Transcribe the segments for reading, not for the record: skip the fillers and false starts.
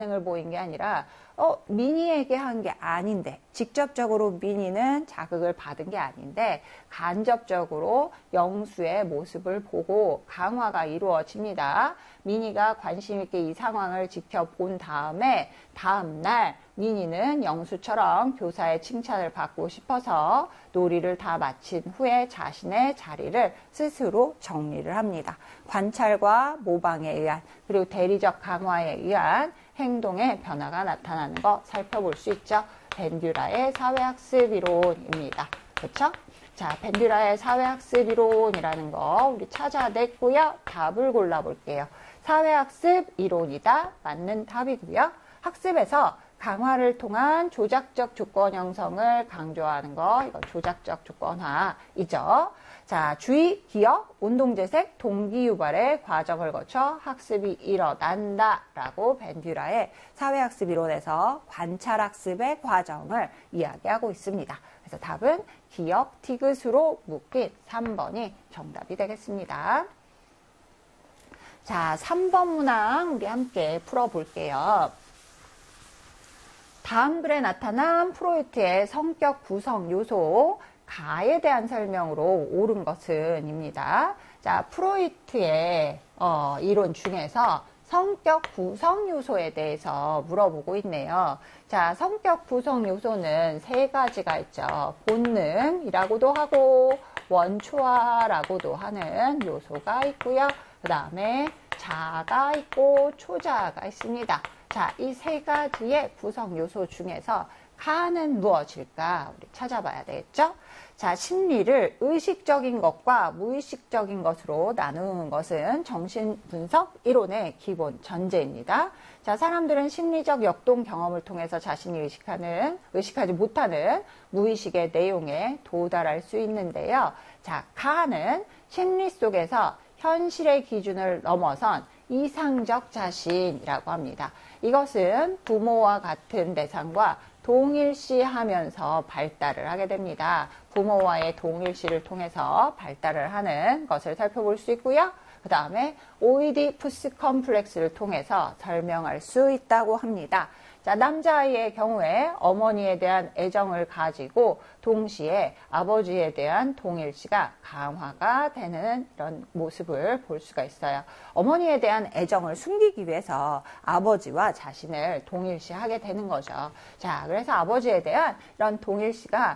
을 보인 게 아니라 민희에게 한 게 아닌데, 직접적으로 민희는 자극을 받은 게 아닌데 간접적으로 영수의 모습을 보고 강화가 이루어집니다. 민희가 관심 있게 이 상황을 지켜본 다음에 다음날 민희는 영수처럼 교사의 칭찬을 받고 싶어서 놀이를 다 마친 후에 자신의 자리를 스스로 정리를 합니다. 관찰과 모방에 의한, 그리고 대리적 강화에 의한 행동의 변화가 나타나는 거 살펴볼 수 있죠. 벤듀라의 사회학습 이론입니다. 그렇죠? 자, 벤듀라의 사회학습 이론이라는 거 우리 찾아냈고요. 답을 골라볼게요. 사회학습 이론이다. 맞는 답이고요. 학습에서 강화를 통한 조작적 조건 형성을 강조하는 거, 이건 조작적 조건화이죠. 자, 주의, 기억, 운동재색, 동기 유발의 과정을 거쳐 학습이 일어난다 라고 벤듀라의 사회학습 이론에서 관찰학습의 과정을 이야기하고 있습니다. 그래서 답은 기억, 티귿으로 묶인 3번이 정답이 되겠습니다. 자, 3번 문항 우리 함께 풀어볼게요. 다음 글에 나타난 프로이트의 성격 구성 요소 가에 대한 설명으로 옳은 것은 입니다. 자, 프로이트의 이론 중에서 성격 구성 요소에 대해서 물어보고 있네요. 자, 성격 구성 요소는 세 가지가 있죠. 본능이라고도 하고 원초화라고도 하는 요소가 있고요. 그 다음에 자아가 있고 초자아가 있습니다. 자, 이 세 가지의 구성 요소 중에서 가는 무엇일까? 우리 찾아봐야 되겠죠? 자, 심리를 의식적인 것과 무의식적인 것으로 나누는 것은 정신분석 이론의 기본 전제입니다. 자, 사람들은 심리적 역동 경험을 통해서 자신이 의식하지 못하는 무의식의 내용에 도달할 수 있는데요. 자, 가는 심리 속에서 현실의 기준을 넘어선 이상적 자신이라고 합니다. 이것은 부모와 같은 대상과 동일시하면서 발달을 하게 됩니다. 부모와의 동일시를 통해서 발달을 하는 것을 살펴볼 수 있고요. 그 다음에 오이디푸스 컴플렉스를 통해서 설명할 수 있다고 합니다. 자, 남자아이의 경우에 어머니에 대한 애정을 가지고 동시에 아버지에 대한 동일시가 강화가 되는 이런 모습을 볼 수가 있어요. 어머니에 대한 애정을 숨기기 위해서 아버지와 자신을 동일시하게 되는 거죠. 자, 그래서 아버지에 대한 이런 동일시가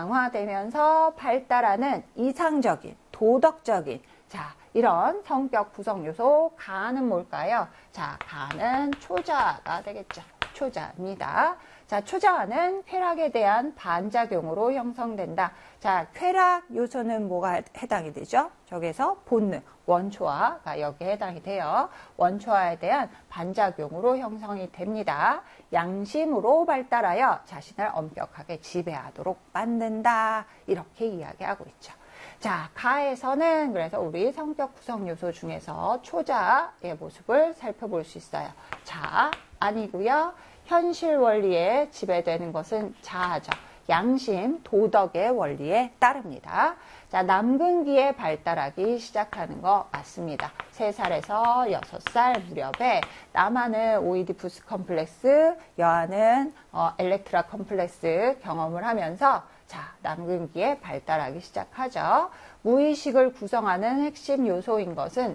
강화되면서 발달하는 이상적인, 도덕적인, 자, 이런 성격 구성 요소 가는 뭘까요? 자, 가는 초자아가 되겠죠. 초자입니다. 자, 초자아는 쾌락에 대한 반작용으로 형성된다. 자, 쾌락 요소는 뭐가 해당이 되죠? 저기서 본능, 원초화가 여기에 해당이 돼요. 원초화에 대한 반작용으로 형성이 됩니다. 양심으로 발달하여 자신을 엄격하게 지배하도록 만든다. 이렇게 이야기하고 있죠. 자, 가에서는 그래서 우리 성격 구성 요소 중에서 초자의 모습을 살펴볼 수 있어요. 자, 아니고요. 현실 원리에 지배되는 것은 자아죠. 양심, 도덕의 원리에 따릅니다. 자, 남근기에 발달하기 시작하는 거 맞습니다. 3살에서 6살 무렵에 남아는 오이디푸스 컴플렉스, 여아는 엘렉트라 컴플렉스 경험을 하면서 자, 남근기에 발달하기 시작하죠. 무의식을 구성하는 핵심 요소인 것은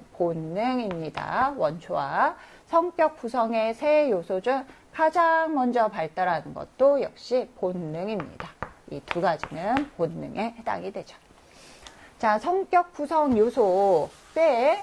본능입니다. 원초화. 성격 구성의 세 요소 중 가장 먼저 발달하는 것도 역시 본능입니다. 이 두 가지는 본능에 해당이 되죠. 자, 성격 구성 요소 꽤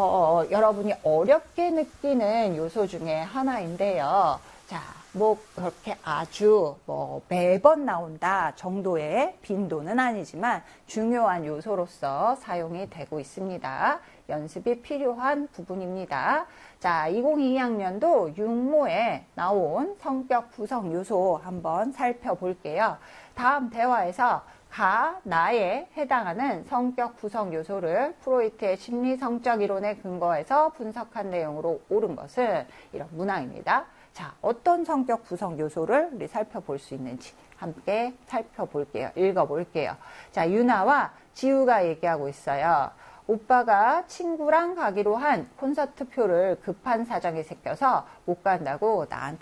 여러분이 어렵게 느끼는 요소 중에 하나인데요. 자, 뭐 그렇게 아주 매번 나온다 정도의 빈도는 아니지만 중요한 요소로서 사용이 되고 있습니다. 연습이 필요한 부분입니다. 자, 2022학년도 육모에 나온 성격 구성 요소 한번 살펴볼게요. 다음 대화에서 가, 나에 해당하는 성격 구성 요소를 프로이트의 심리성적 이론에 근거해서 분석한 내용으로 옳은 것은 이런 문항입니다. 자, 어떤 성격 구성 요소를 우리 살펴볼 수 있는지 함께 살펴볼게요. 읽어볼게요. 자, 유나와 지우가 얘기하고 있어요. 오빠가 친구랑 가기로 한 콘서트 표를 급한 사정이 생겨서 못 간다고 나한테